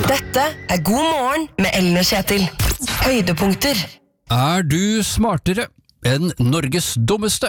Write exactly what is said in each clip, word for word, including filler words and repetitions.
Dette er God morgen med Ellen og Kjetil. Høydepunkter. Er du smartere enn Norges dummeste?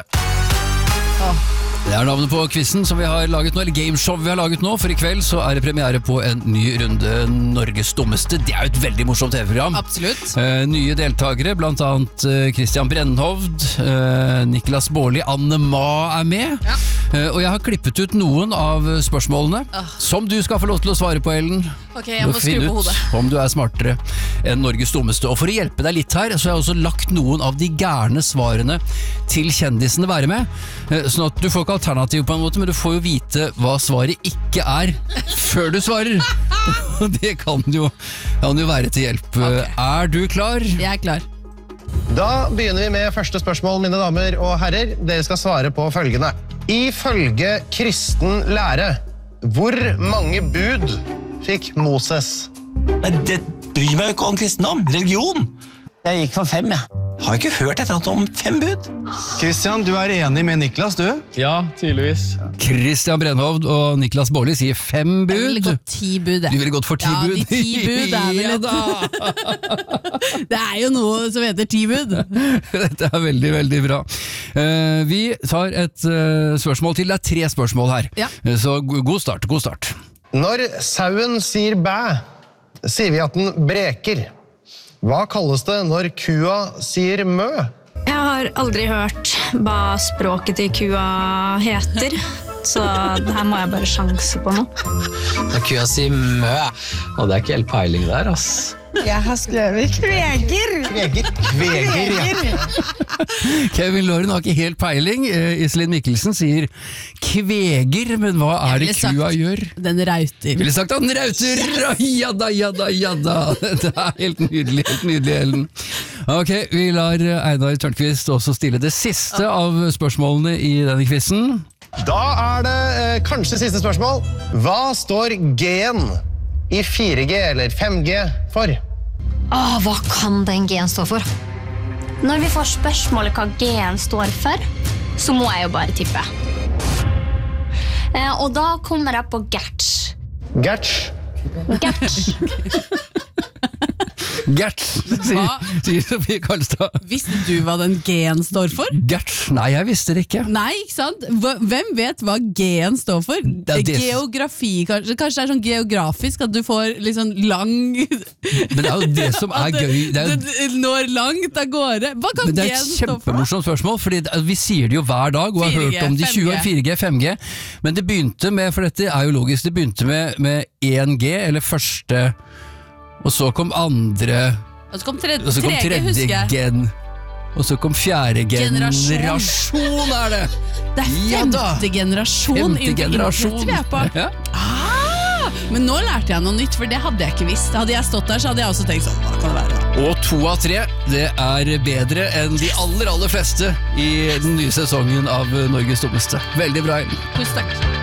Det er navnet på quizen som vi har laget nå, eller gameshow vi har laget nå, for i kveld så er det premiere på en ny runde Norges dummeste. Det er jo et veldig morsomt T V-program. Absolutt. Eh, nye deltakere, blant annet eh, Christian Brennhovd, eh, Niklas Baarli, Anne Ma er med. Ja. Eh, og jeg har klippet ut noen av spørsmålene Ah. som du skal få lov til å svare på, Ellen. Ok, jeg må skru på hodet. Om du er smartere enn Norges dummeste. Og for å hjelpe deg litt her, så har jeg også lagt noen av de gærne svarene til kjendisene være med. Eh, sånn at du får ikke alternativ på en måte, men du får jo vite hva svaret ikke er før du svarer. Det kan jo, kan jo være til hjelp. Ok. Er du klar? Jeg er klar. Da begynner vi med første spørsmål, mine damer og herrer. Dere skal svare på følgende. Ifølge kristen lære, hvor mange bud fikk Moses? Nei, det bryr meg jo ikke om kristendom. Religion. Jeg gikk for fem, jeg. Har ikke hørt et eller annet om fem bud. Kristian, du er enig med Niklas, du? Ja, tydeligvis. Christian Brennhovd og Niklas Baarli sier fem Jeg ville bud. gått ti bud, jeg. Du ville gått for ti Ja, bud? de ti bud er vel Ja et- da. Det er jo noe som heter ti bud. Dette er veldig, veldig bra. Eh, vi tar et eh, spørsmål til. Det er tre spørsmål her. Ja. Eh, Så go- god start, god start. Når sauen sier bæ, sier vi at den breker. Hva kalles det når kua sier mø? Jeg har aldri hørt hva språket til kua heter, så her må jeg bare sjanse på noe. Når kua sier mø, og det er ikke helt peiling der, ass. Jeg har skrevet kveger. Kveger. Kveger, ja. Kevin Lauren har ikke helt peiling. Eh, Iselin Mikkelsen sier kveger, men hva er det ville sagt- kua gjør? Den rauter. Ville sagt at den rauter! Ja da, ja da, ja da. Det er helt nydelig, helt nydelig, Ellen. Ok, vi lar Einar Tørnquist også stille det siste av spørsmålene i denne quizen. Da er det eh, kanskje siste spørsmål. Hva står G-en i fire G eller fem G for? Åh, hva kan den G-en stå for? Når vi får spørsmålet hva G-en står for, så må jeg jo bare tippe. Eh, og da kommer jeg på Gertz. Gertz. Gertz. Gert, sier, Hva? sier Sofie Karlstad. Visste du hva den G-en står for? Gert, nei, jeg visste det ikke. Nei, ikke sant? Hva- Hvem vet hva G-en står for? er det- Geografi, kanskje. Kanskje det er sånn geografisk at du får litt sånn lang... Men det er jo det som er At gøy. Det er, du- du når langt av gårde. Hva kan men det er G-en et stå for? kjempemorsomt spørsmål, fordi det- vi sier det jo hver dag, og har fire G, hørt om de fem tjue, G. fire G, fem G, men det begynte med, for dette er jo logisk, det begynte med, med én G, eller første, og så kom andre, Og så kom tredje, og så kom tredje, tredje husker jeg. gen, og så kom fjerde Generasjon. generasjon, er det! Det er Ja femte da. generasjon Femte innenfor generasjon. internett vi er på. Ja. Ah, men nå lærte jeg noe nytt, for det hadde jeg ikke visst. Hadde jeg stått der, så hadde jeg også tenkt sånn, hva kan det være? Og to av tre, det er bedre enn de aller, aller fleste i den nye sesongen av Norges dummeste. Veldig bra, Ellen. Tusen takk.